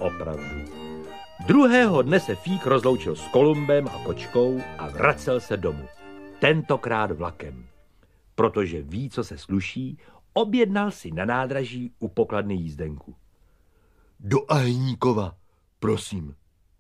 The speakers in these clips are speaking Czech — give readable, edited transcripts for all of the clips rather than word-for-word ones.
opravdu. Druhého dne se Fík rozloučil s Kolumbem a kočkou a vracel se domů. Tentokrát vlakem. Protože ví, co se sluší, objednal si na nádraží u pokladny jízdenku. Do Ahýníkova, prosím.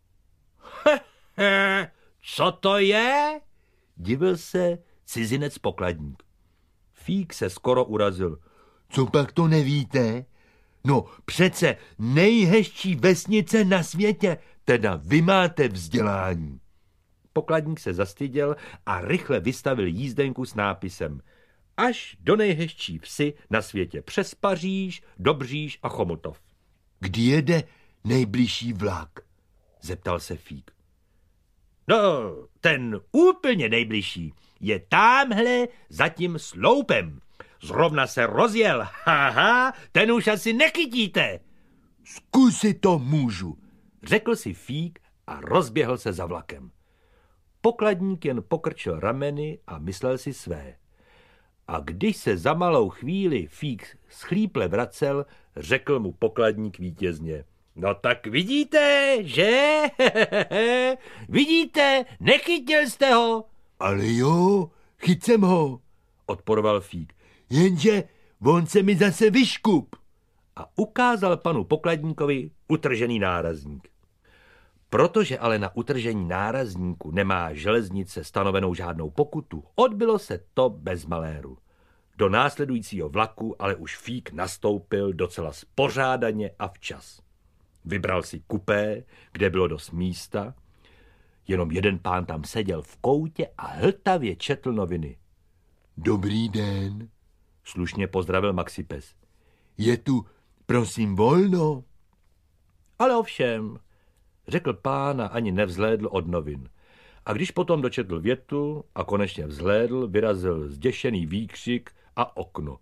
Co to je? Divil se cizinec pokladník. Fík se skoro urazil. Co pak to nevíte? No přece nejhezčí vesnice na světě, teda vy máte vzdělání. Pokladník se zastyděl a rychle vystavil jízdenku s nápisem až do nejhezčí vsi na světě přes Paříž, Dobříž a Chomutov. Kdy jede nejbližší vlak? Zeptal se Fík. No, ten úplně nejbližší je támhle za tím sloupem. Zrovna se rozjel, haha, ten už asi nechytíte. Zkusit to můžu, řekl si Fík a rozběhl se za vlakem. Pokladník jen pokrčil rameny a myslel si své. A když se za malou chvíli Fík schlíple vracel, řekl mu pokladník vítězně. No tak vidíte, že? Vidíte, nechytil jste ho. Ale jo, chyt jsem ho, odporoval Fík. Jenže on se mi zase vyškup. A ukázal panu pokladníkovi utržený nárazník. Protože ale na utržení nárazníku nemá železnice stanovenou žádnou pokutu, odbylo se to bez maléru. Do následujícího vlaku ale už Fík nastoupil docela spořádaně a včas. Vybral si kupé, kde bylo dost místa, jenom jeden pán tam seděl v koutě a hltavě četl noviny. Dobrý den, slušně pozdravil Maxipes. Je tu, prosím, volno? Ale ovšem, řekl pán a ani nevzhlédl od novin. A když potom dočetl větu a konečně vzhlédl, vyrazil zděšený výkřik a okno.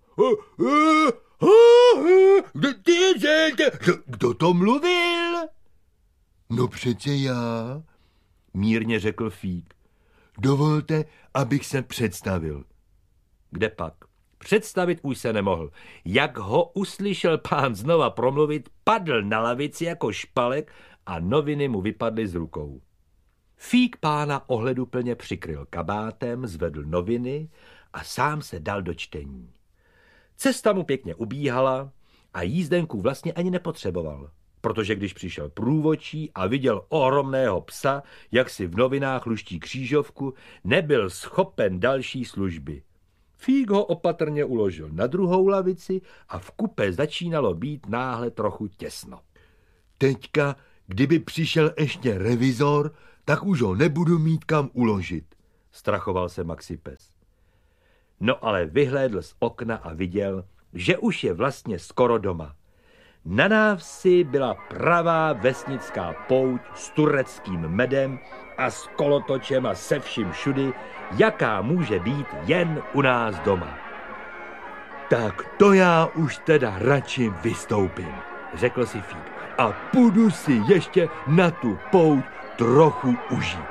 Kdo to mluvil? No přece já, mírně řekl Fík. Dovolte, abych se představil. Kde pak? Představit už se nemohl. Jak ho uslyšel pán znova promluvit, padl na lavici jako špalek a noviny mu vypadly z rukou. Fík pána ohleduplně přikryl kabátem, zvedl noviny a sám se dal do čtení. Cesta mu pěkně ubíhala a jízdenku vlastně ani nepotřeboval, protože když přišel průvodčí a viděl ohromného psa, jak si v novinách luští křížovku, nebyl schopen další služby. Fík ho opatrně uložil na druhou lavici a v kupé začínalo být náhle trochu těsno. Teďka, kdyby přišel ještě revizor, tak už ho nebudu mít kam uložit, strachoval se Maxipes. No ale vyhlédl z okna a viděl, že už je vlastně skoro doma. Na návsi byla pravá vesnická pouť s tureckým medem a s kolotočem a se vším všudy, jaká může být jen u nás doma. Tak to já už teda radši vystoupím, řekl si Fík. A půjdu si ještě na tu pouť trochu užít.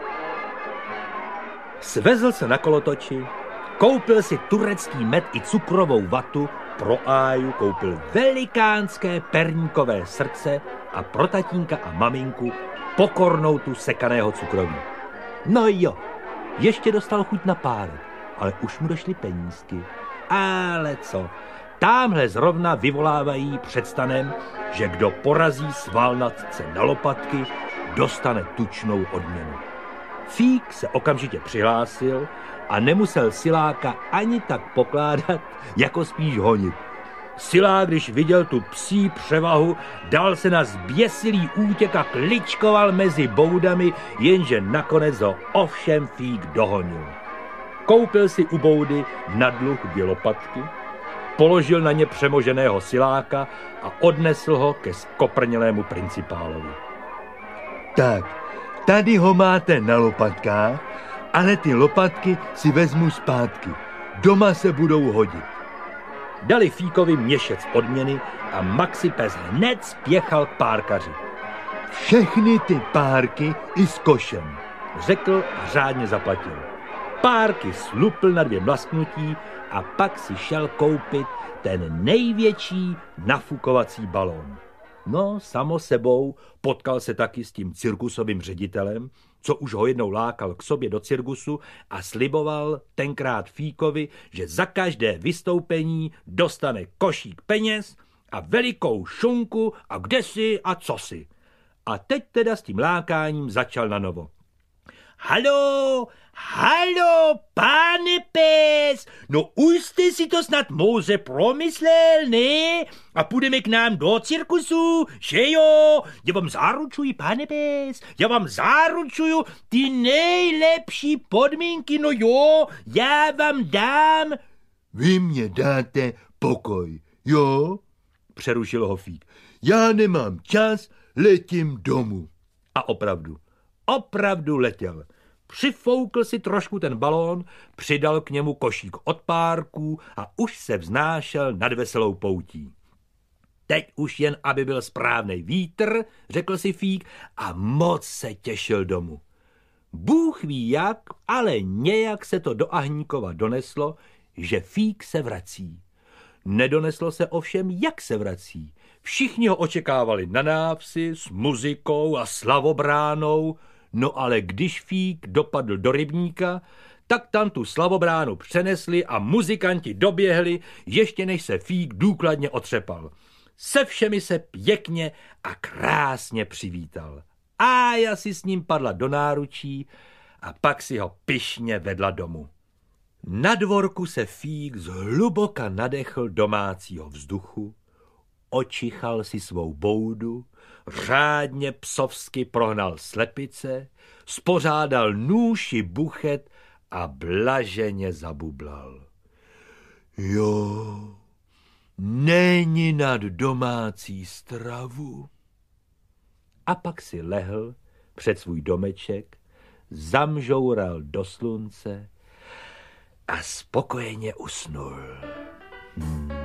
Svezl se na kolotoči, koupil si turecký med i cukrovou vatu, pro Áju koupil velikánské perníkové srdce a pro tatínka a maminku pokornou tu sekaného cukroví. No jo, ještě dostal chuť na párek, ale už mu došly penízky. Ale co, támhle zrovna vyvolávají před stanem, že kdo porazí svalnatce na lopatky, dostane tučnou odměnu. Fík se okamžitě přihlásil a nemusel siláka ani tak pokládat, jako spíš honit. Silák, když viděl tu psí převahu, dal se na zběsilý útěk a kličkoval mezi boudami, jenže nakonec ho ovšem Fík dohonil. Koupil si u boudy na dluh 2 lopatky, položil na ně přemoženého siláka a odnesl ho ke skoprnělému principálovi. Tak, tady ho máte na lopatkách, ale ty lopatky si vezmu zpátky. Doma se budou hodit. Dali Fíkovi měšec odměny a Maxipes hned spěchal k párkaři. Všechny ty párky i s košem, řekl a řádně zaplatil. Párky slupl na 2 mlasknutí a pak si šel koupit ten největší nafukovací balón. No, samo sebou potkal se taky s tím cirkusovým ředitelem, co už ho jednou lákal k sobě do cirkusu a sliboval tenkrát Fíkovi, že za každé vystoupení dostane košík peněz a velikou šunku a kdesi a cosi. A teď teda s tím lákáním začal na novo. Halo, pane pes, no už jste si to snad moře promyslel, ne? A půjdeme k nám do cirkusu, že jo? Já vám zaručuji, pane pes, já vám zaručuju ty nejlepší podmínky, no jo, já vám dám. Vy mě dáte pokoj, jo? Přerušil ho Fík. Já nemám čas, letím domů. A opravdu letěl. Přifoukl si trošku ten balón, přidal k němu košík od párků a už se vznášel nad veselou poutí. Teď už jen, aby byl správnej vítr, řekl si Fík a moc se těšil domů. Bůh ví jak, ale nějak se to do Ahníkova doneslo, že Fík se vrací. Nedoneslo se ovšem, jak se vrací. Všichni ho očekávali na návsi s muzikou a slavobránou, no ale když Fík dopadl do rybníka, tak tam tu slavobránu přenesli a muzikanti doběhli, ještě než se Fík důkladně otřepal. Se všemi se pěkně a krásně přivítal. Ája si s ním padla do náručí a pak si ho pyšně vedla domů. Na dvorku se Fík zhluboka nadechl domácího vzduchu, očichal si svou boudu, řádně psovsky prohnal slepice, spořádal nůž i buchet a blaženě zabublal. Jo, není nad domácí stravu. A pak si lehl před svůj domeček, zamžoural do slunce a spokojeně usnul.